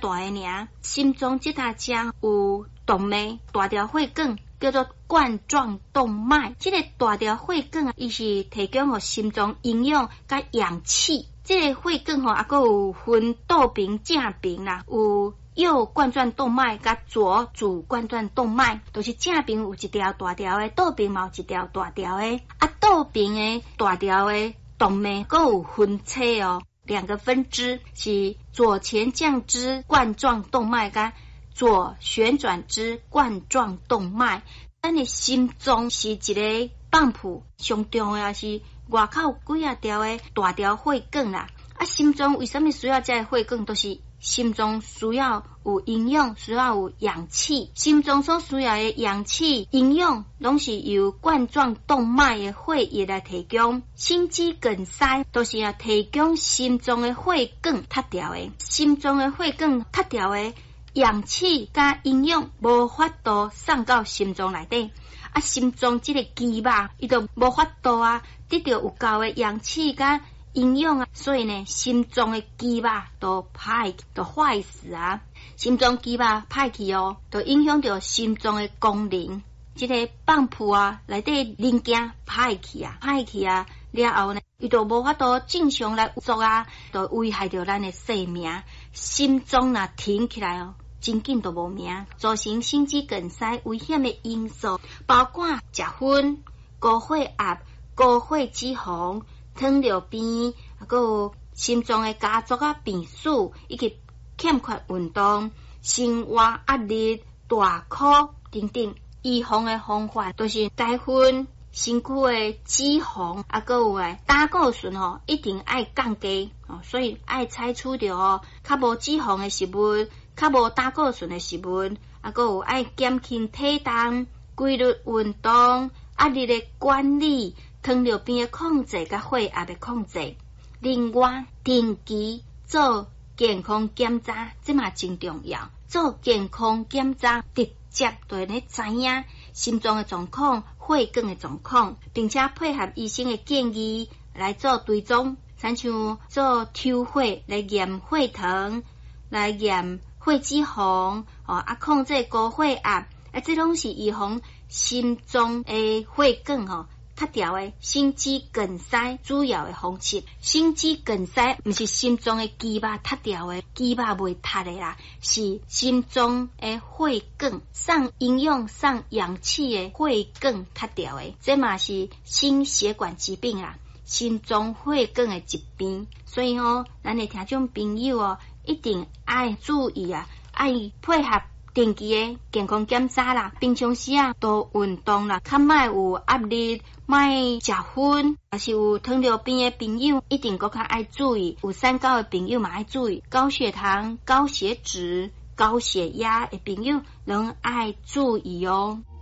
大个尔，心中这搭只有动脉大条血管，叫做冠状动脉。这个大条血管啊，伊是提供互心脏营养甲氧气。这个血管吼，还佫有分倒边、正边啦，有右冠状动脉甲左主冠状动脉，就是正边有一条大条的，倒边嘛有一条大条的。倒边的大条的动脉佫有分切哦，两个分支是左前降支冠状动脉甲左旋转支冠状动脉。咱的心脏是一个泵浦，上重要是外口几啊条的大条血管啦。心脏为什么需要这个血管？都是心脏需要有营养，需要有氧气。心脏所需要的氧气、营养，拢是由冠状动脉的血液来提供。心肌梗塞都是要提供心脏的血管塌掉的。心脏的血管塌掉的，氧气加营养无法度送到心脏内底。心脏这个肌肉，伊就无法度得到有够的氧气加营养所以呢，心脏的肌肉都坏死心脏肌肉歹去就影响到心脏的功能。这个泵浦内底零件歹去了后呢，伊就无法度正常来运作就危害到咱的生命。心脏若停起来真紧都无命，造成心肌梗塞危险的因素包括食薰、高血压、高血脂肪、糖尿病，还有心脏的家族病史，以及欠缺运动、生活压力、大哭等等。预防的方法都是改分身躯的脂肪，还有胆固醇一定爱降低所以爱采取着较无脂肪的食物，较无胆固醇的食物，还有爱减轻体重、规律运动、压力的管理、糖尿病的控制甲血压的控制。另外，定期做健康检查，这嘛真重要。做健康检查，直接就会知影心脏的状况、血管的状况，并且配合医生的建议来做追踪，像做抽血来验血糖，来验血脂肪控制高血压，这拢是预防心脏的血管塌掉的心肌梗塞主要的方式。心肌梗塞不是心脏的肌肉塌掉的，肌肉未塌的啦，是心脏的血管送营养、送氧气的血管塌掉的，这嘛是心血管疾病啦，心脏血管的疾病。所以咱的听众朋友一定爱注意爱配合定期的健康检查啦，平常时多运动啦，较莫有压力，莫食薰，还是有糖尿病的朋友，一定较爱注意；有三高的朋友嘛爱注意，高血糖、高血脂、高血压的朋友，拢爱注意哦。